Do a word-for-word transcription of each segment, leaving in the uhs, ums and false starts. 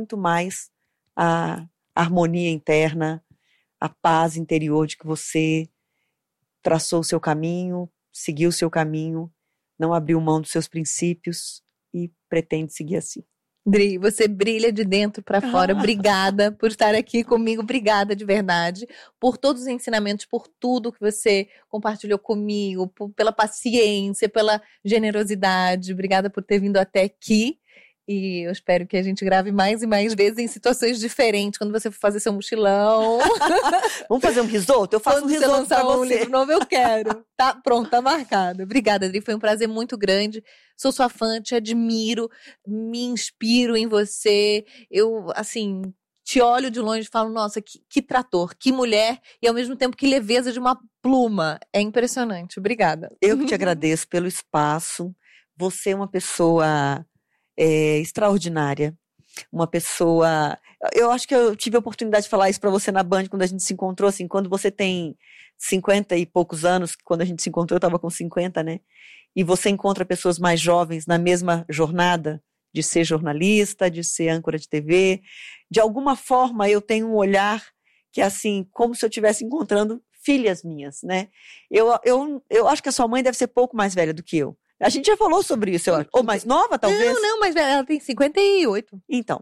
muito mais a harmonia interna, a paz interior de que você traçou o seu caminho, seguiu o seu caminho, não abriu mão dos seus princípios e pretende seguir assim. Dri, você brilha de dentro para fora. Obrigada por estar aqui comigo. Obrigada de verdade por todos os ensinamentos, por tudo que você compartilhou comigo, por, pela paciência, pela generosidade. Obrigada por ter vindo até aqui. E eu espero que a gente grave mais e mais vezes em situações diferentes, quando você for fazer seu mochilão. Vamos fazer um risoto? Eu faço quando um risoto você lançar pra um você. livro novo, eu quero. Tá pronto, tá marcado. Obrigada, Adri. Foi um prazer muito grande. Sou sua fã, te admiro, me inspiro em você. Eu, assim, te olho de longe e falo, nossa, que, que trator, que mulher, e ao mesmo tempo que leveza de uma pluma. É impressionante. Obrigada. Eu que te agradeço pelo espaço. Você é uma pessoa... É, extraordinária, uma pessoa, eu acho que eu tive a oportunidade de falar isso para você na Band, quando a gente se encontrou, assim, quando você tem cinquenta e poucos anos, quando a gente se encontrou eu estava com cinquenta, né, e você encontra pessoas mais jovens na mesma jornada, de ser jornalista, de ser âncora de T V, de alguma forma eu tenho um olhar que é assim, como se eu estivesse encontrando filhas minhas, né, eu, eu, eu acho que a sua mãe deve ser pouco mais velha do que eu. A gente já falou sobre isso, eu acho. Ou mais nova, talvez? Não, não, mas ela tem cinquenta e oito. Então,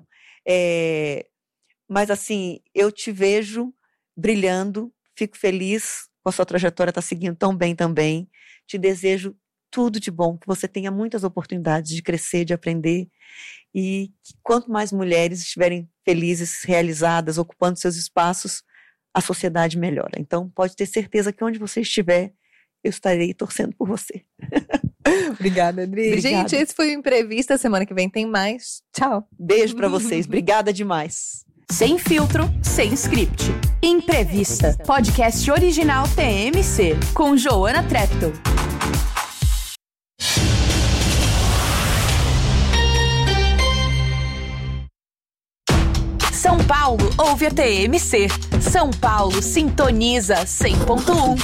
é... mas assim, eu te vejo brilhando, fico feliz com a sua trajetória, está seguindo tão bem também. Te desejo tudo de bom, que você tenha muitas oportunidades de crescer, de aprender. E que quanto mais mulheres estiverem felizes, realizadas, ocupando seus espaços, a sociedade melhora. Então, pode ter certeza que onde você estiver, eu estarei torcendo por você. Obrigada, Adri. Obrigada. Gente, esse foi o Imprevista. Semana que vem tem mais. Tchau. Beijo pra vocês. Obrigada demais. Sem filtro, sem script. Imprevista. Podcast original T M C. Com Joana Treptow. São Paulo ouve a T M C. São Paulo sintoniza cem ponto um.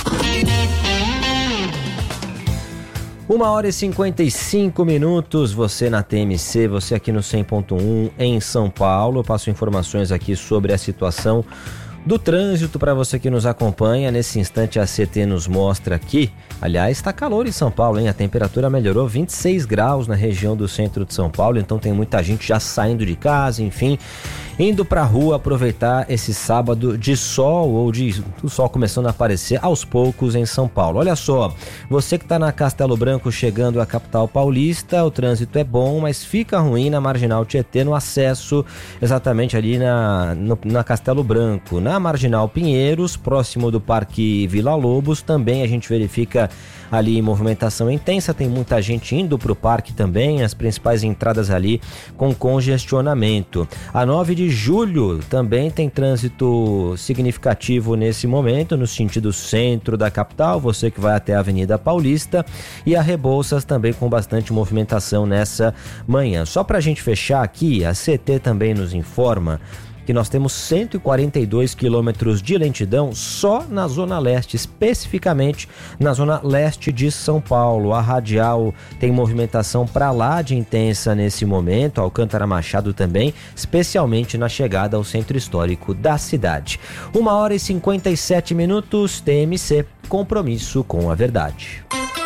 Uma hora e cinquenta e cinco minutos, você na T M C, você aqui no cem ponto um em São Paulo. Eu passo informações aqui sobre a situação do trânsito para você que nos acompanha. Nesse instante a C T nos mostra aqui, aliás, está calor em São Paulo, hein? A temperatura melhorou, vinte e seis graus na região do centro de São Paulo, então tem muita gente já saindo de casa, enfim, indo pra rua aproveitar esse sábado de sol, ou de o sol começando a aparecer aos poucos em São Paulo. Olha só, você que tá na Castelo Branco chegando à capital paulista, o trânsito é bom, mas fica ruim na Marginal Tietê, no acesso exatamente ali na, no, na Castelo Branco. Na Marginal Pinheiros, próximo do Parque Vila Lobos, também a gente verifica ali movimentação intensa, tem muita gente indo para o parque também, as principais entradas ali com congestionamento. A nove de julho também tem trânsito significativo nesse momento, no sentido centro da capital, você que vai até a Avenida Paulista, e a Rebouças também com bastante movimentação nessa manhã. Só para a gente fechar aqui, a C T também nos informa que nós temos cento e quarenta e dois quilômetros de lentidão só na Zona Leste, especificamente na Zona Leste de São Paulo. A radial tem movimentação para lá de intensa nesse momento, Alcântara Machado também, especialmente na chegada ao centro histórico da cidade. Uma hora e cinquenta e sete minutos, T M C, compromisso com a verdade.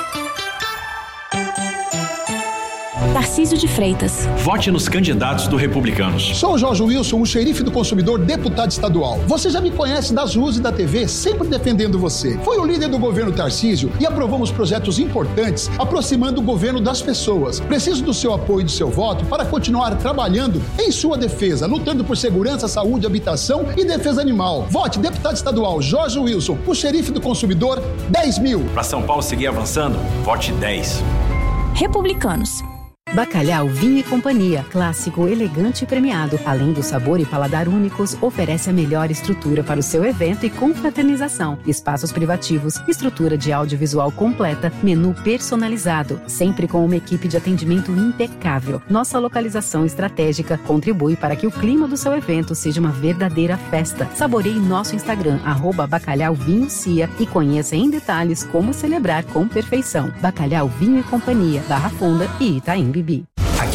Tarcísio de Freitas. Vote nos candidatos do Republicanos. Sou Jorge Wilson, o xerife do consumidor, deputado estadual. Você já me conhece das ruas e da T V, sempre defendendo você. Foi o líder do governo Tarcísio e aprovamos projetos importantes, aproximando o governo das pessoas. Preciso do seu apoio e do seu voto para continuar trabalhando em sua defesa, lutando por segurança, saúde, habitação e defesa animal. Vote deputado estadual Jorge Wilson, o xerife do consumidor, dez mil. Para São Paulo seguir avançando, vote dez. Republicanos. Bacalhau Vinho e Companhia, clássico, elegante e premiado. Além do sabor e paladar únicos, oferece a melhor estrutura para o seu evento e confraternização. Espaços privativos, estrutura de audiovisual completa, menu personalizado, sempre com uma equipe de atendimento impecável. Nossa localização estratégica contribui para que o clima do seu evento seja uma verdadeira festa. Saboreie nosso Instagram, arroba Bacalhau Vinho Cia, e conheça em detalhes como celebrar com perfeição. Bacalhau Vinho e Companhia, Barra Funda e Itaim Bibi. Aqui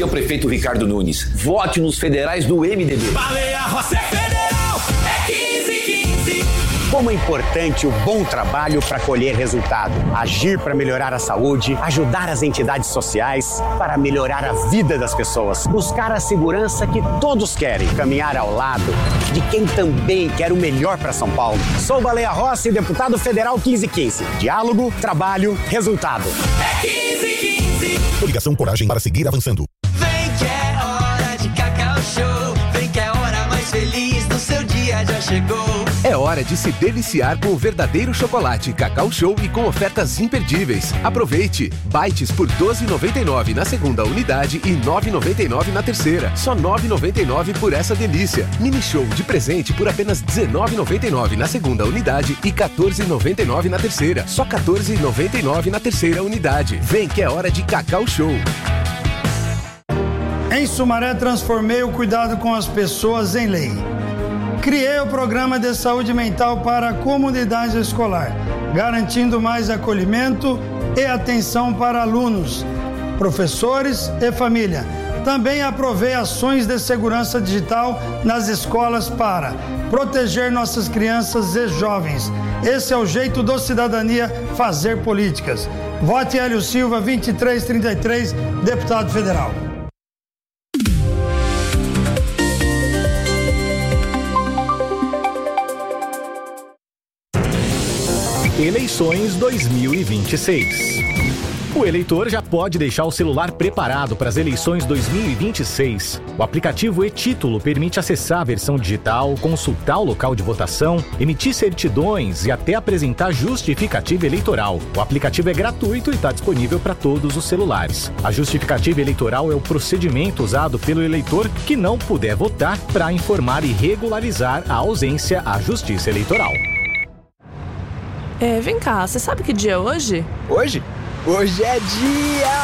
Aqui é o prefeito Ricardo Nunes. Vote nos federais do M D B. Baleia Rossi é federal, é quinze quinze. Como é importante o bom trabalho para colher resultado. Agir para melhorar a saúde, ajudar as entidades sociais, para melhorar a vida das pessoas. Buscar a segurança que todos querem. Caminhar ao lado de quem também quer o melhor para São Paulo. Sou Baleia Rossi, deputado federal quinze quinze. Diálogo, trabalho, resultado. É quinze quinze. Coligação Coragem para seguir avançando. Vem que é hora de Cacau Show. Vem que é a hora mais feliz do seu dia já chegou. É hora de se deliciar com o verdadeiro chocolate Cacau Show e com ofertas imperdíveis. Aproveite! Bites por doze reais e noventa e nove centavos na segunda unidade e nove reais e noventa e nove centavos na terceira. Só nove reais e noventa e nove centavos por essa delícia. Mini Show de presente por apenas dezenove reais e noventa e nove centavos na segunda unidade e quatorze reais e noventa e nove centavos na terceira. Só quatorze reais e noventa e nove centavos na terceira unidade. Vem que é hora de Cacau Show. Em Sumaré, transformei o cuidado com as pessoas em lei. Criei o programa de saúde mental para a comunidade escolar, garantindo mais acolhimento e atenção para alunos, professores e família. Também aprovei ações de segurança digital nas escolas para proteger nossas crianças e jovens. Esse é o jeito do Cidadania fazer políticas. Vote Hélio Silva, vinte e três trinta e três, deputado federal. Eleições dois mil e vinte e seis. O eleitor já pode deixar o celular preparado para as eleições dois mil e vinte e seis. O aplicativo e-Título permite acessar a versão digital, consultar o local de votação, emitir certidões e até apresentar justificativa eleitoral. O aplicativo é gratuito e está disponível para todos os celulares. A justificativa eleitoral é o procedimento usado pelo eleitor que não puder votar para informar e regularizar a ausência à Justiça Eleitoral. É, vem cá, você sabe que dia é hoje? Hoje? Hoje é dia